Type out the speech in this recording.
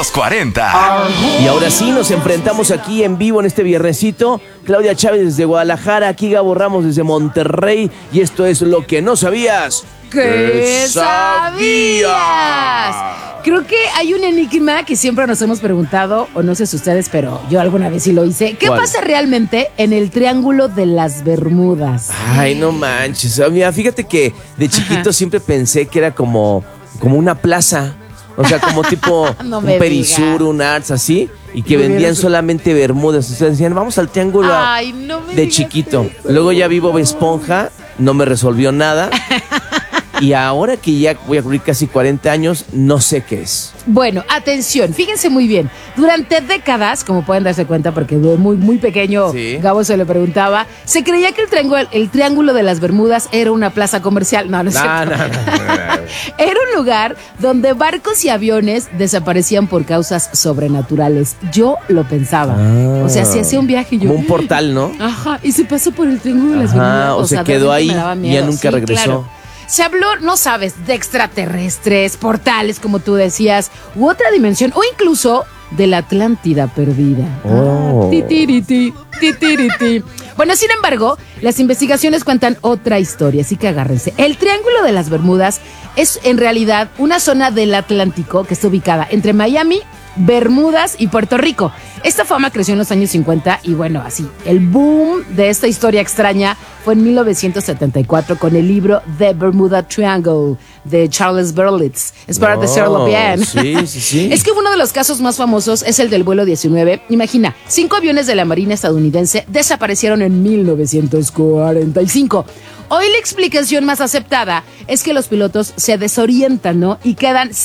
los 40. Y ahora sí, nos enfrentamos aquí en vivo en este viernesito. Claudia Chávez desde Guadalajara, aquí Gabo Ramos desde Monterrey. Y esto es Lo que no sabías. ¿Qué sabías? Creo que hay un enigma que siempre nos hemos preguntado, o no sé si ustedes, pero yo alguna vez sí lo hice. ¿Qué ¿Cuál? pasa realmente en el Triángulo de las Bermudas? Ay, no manches. Mira, fíjate que de chiquito siempre pensé que era como una plaza. O sea, como tipo No un me Perisur, digas. un Arts, así. Y que No vendían hubieras- solamente bermudas. O sea, decían, vamos al triángulo Ay, no me de digas chiquito. eso. Luego ya vi Bob Esponja, no me resolvió nada. Y ahora que ya voy a cumplir casi 40 años, no sé qué es. Bueno, atención, fíjense muy bien. Durante décadas, como pueden darse cuenta, porque de muy, muy pequeño, Sí. Gabo se lo preguntaba, se creía que el Triángulo de las Bermudas era una plaza comercial. No, no es cierto. No. Era un lugar donde barcos y aviones desaparecían por causas sobrenaturales. Yo lo pensaba. O sea, si hacía un viaje yo... Como un portal, ¿no? Ajá, y se pasó por el Triángulo de las Bermudas. Ajá, o se sea, quedó realmente ahí me daba y ya miedo. nunca Sí, regresó. claro. Se habló, no sabes, de extraterrestres, portales, como tú decías, u otra dimensión, o incluso de la Atlántida perdida. Oh. Titiriti, titiriti. Bueno, sin embargo, las investigaciones cuentan otra historia, así que agárrense. El Triángulo de las Bermudas es en realidad una zona del Atlántico que está ubicada entre Miami, Bermudas y Puerto Rico. Esta fama creció en los años 50 y bueno, así, el boom de esta historia extraña fue en 1974 con el libro The Bermuda Triangle de Charles Berlitz. Espero decirlo bien. Sí. Es que uno de los casos más famosos es el del vuelo 19. Imagina, 5 aviones de la Marina estadounidense desaparecieron en 1945. Hoy la explicación más aceptada es que los pilotos se desorientan, ¿no? Y quedan